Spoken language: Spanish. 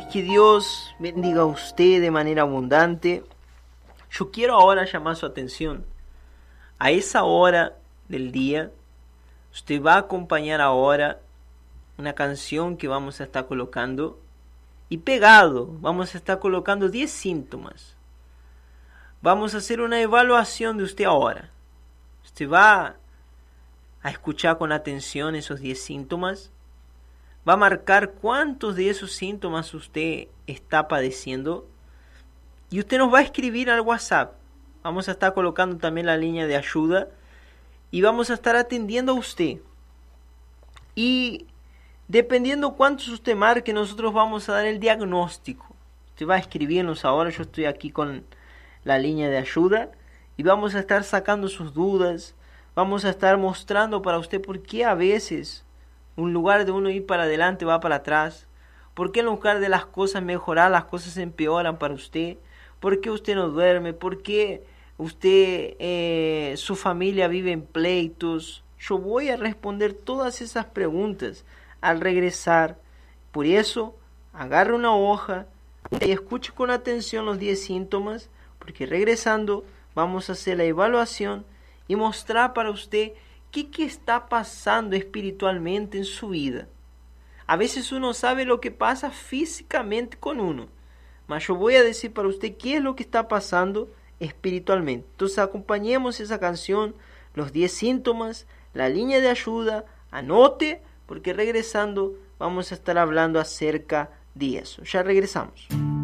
que Dios bendiga a usted de manera abundante. Yo quiero ahora llamar su atención. A esa hora del día, usted va a acompañar ahora una canción que vamos a estar colocando. Y pegado, vamos a estar colocando 10 síntomas. Vamos a hacer una evaluación de usted ahora. Usted va a escuchar con atención esos 10 síntomas. Va a marcar cuántos de esos síntomas usted está padeciendo. Y usted nos va a escribir al WhatsApp. Vamos a estar colocando también la línea de ayuda. Y vamos a estar atendiendo a usted. Y dependiendo cuántos usted marque, nosotros vamos a dar el diagnóstico. Usted va a escribirnos ahora. Yo estoy aquí con la línea de ayuda. Y vamos a estar sacando sus dudas. Vamos a estar mostrando para usted por qué a veces en lugar de uno ir para adelante va para atrás. ¿Por qué en lugar de las cosas mejorar, las cosas empeoran para usted? ¿Por qué usted no duerme? ¿Por qué usted, su familia vive en pleitos? Yo voy a responder todas esas preguntas al regresar. Por eso, agarre una hoja y escuche con atención los 10 síntomas, porque regresando vamos a hacer la evaluación y mostrar para usted ¿Qué está pasando espiritualmente en su vida? A veces uno sabe lo que pasa físicamente con uno, mas yo voy a decir para usted qué es lo que está pasando espiritualmente. Entonces acompañemos esa canción, los 10 síntomas, la línea de ayuda, anote, porque regresando vamos a estar hablando acerca de eso. Ya regresamos.